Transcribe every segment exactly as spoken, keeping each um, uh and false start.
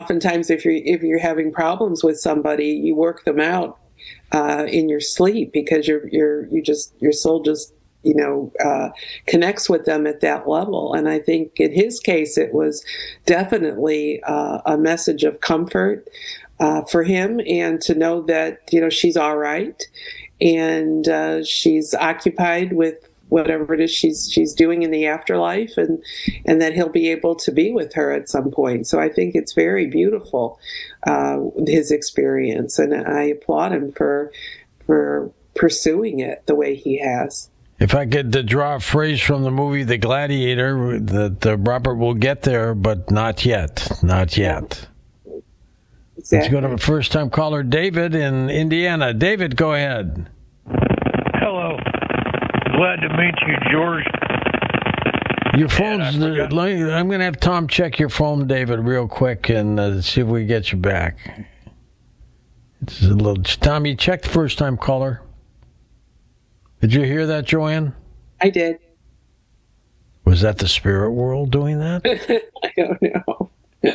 oftentimes if you're if you're having problems with somebody, you work them out uh, in your sleep because you're you're you just your soul just you know uh, connects with them at that level. And I think in his case, it was definitely uh, a message of comfort uh, for him, and to know that you know she's all right, and uh, she's occupied with whatever it is she's she's doing in the afterlife, and and that he'll be able to be with her at some point. So I think it's very beautiful, uh, his experience, and I applaud him for for pursuing it the way he has. If I could uh, draw a phrase from the movie The Gladiator, that uh, Robert will get there, but not yet, not yet. Exactly. Let's go to the first-time caller, David in Indiana. David, go ahead. Hello. Glad to meet you, George. Your phone's... Uh, I'm going to have Tom check your phone, David, real quick, and uh, see if we get you back. It's a little... Tommy, check the first-time caller. Did you hear that, Joanne? I did. Was that the spirit world doing that? I don't know.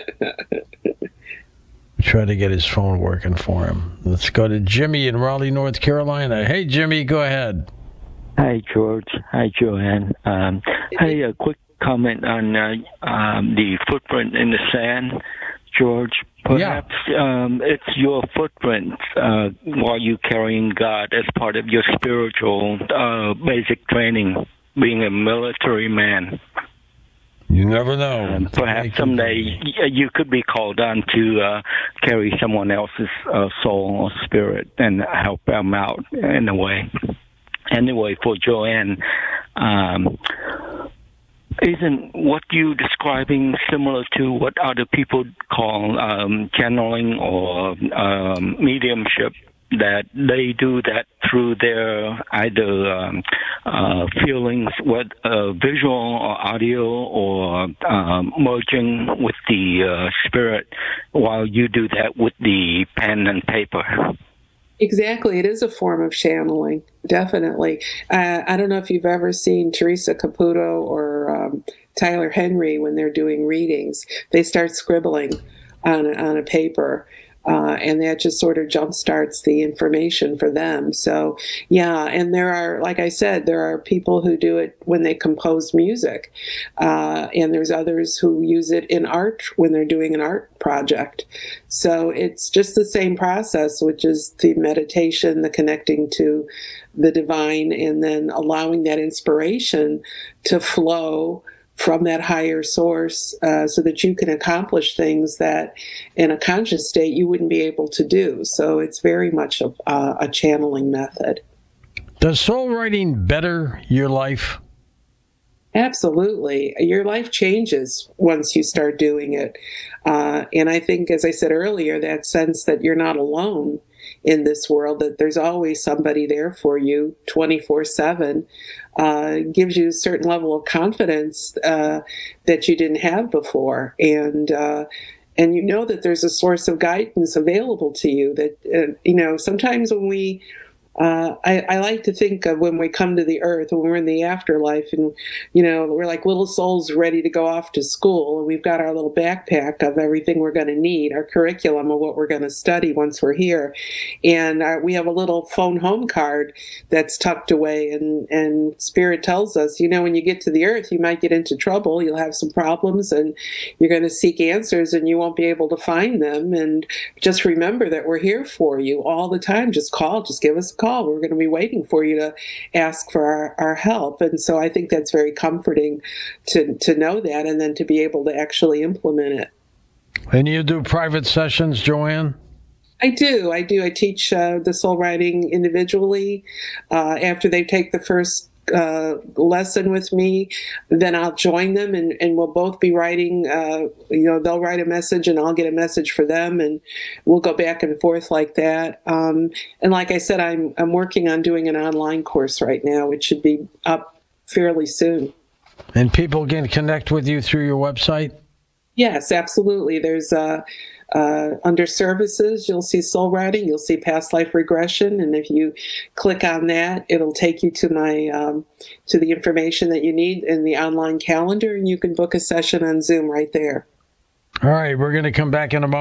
Try to get his phone working for him. Let's go to Jimmy in Raleigh, North Carolina. Hey, Jimmy, go ahead. Hi, George. Hi, Joanne. Um, hey, a quick comment on uh, um, the footprint in the sand, George. Perhaps yeah. um, it's your footprint uh, while you're carrying God as part of your spiritual uh, basic training, being a military man. You never know. Um, perhaps someday you could be called on to uh, carry someone else's uh, soul or spirit and help them out in a way. Anyway, for Joanne, um, isn't what you're describing similar to what other people call um, channeling or um, mediumship? That they do that through their either um, uh, feelings, what uh, visual or audio, or um, merging with the uh, spirit, while you do that with the pen and paper. Exactly. It is a form of channeling, definitely. Uh, I don't know if you've ever seen Teresa Caputo or um, Tyler Henry when they're doing readings. They start scribbling on a, on a paper. Uh, and that just sort of jumpstarts the information for them. So, yeah, and there are, like I said, there are people who do it when they compose music, uh, and there's others who use it in art when they're doing an art project. So it's just the same process, which is the meditation, the connecting to the divine, and then allowing that inspiration to flow from that higher source, uh, so that you can accomplish things that in a conscious state you wouldn't be able to do. So it's very much a, uh, a channeling method. Does soul writing better your life? Absolutely. Your life changes once you start doing it. Uh, and I think, as I said earlier, that sense that you're not alone in this world, that there's always somebody there for you twenty-four seven, uh, gives you a certain level of confidence uh, that you didn't have before. And uh, and you know that there's a source of guidance available to you. That, uh, you know, sometimes when we Uh, I, I like to think of when we come to the earth, when we're in the afterlife, and, you know, we're like little souls ready to go off to school, and we've got our little backpack of everything we're going to need, our curriculum of what we're going to study once we're here. And our, we have a little phone home card that's tucked away, and, and Spirit tells us, you know, when you get to the earth, you might get into trouble, you'll have some problems, and you're going to seek answers, and you won't be able to find them. And just remember that we're here for you all the time. Just call, just give us a call. We're going to be waiting for you to ask for our, our help. And so I think that's very comforting to, to know that, and then to be able to actually implement it. And you do private sessions, Joanne? I do. I do. I teach uh, the soul writing individually. Uh, after they take the first uh, lesson with me, then I'll join them, and, and we'll both be writing, uh, you know, they'll write a message and I'll get a message for them, and we'll go back and forth like that. Um, and like I said, I'm, I'm working on doing an online course right now, which should be up fairly soon. And people can connect with you through your website? Yes, absolutely. There's uh, uh, under services, you'll see soul writing, you'll see past life regression, and if you click on that, it'll take you to my um, to the information that you need in the online calendar, and you can book a session on Zoom right there. All right, we're going to come back in a moment.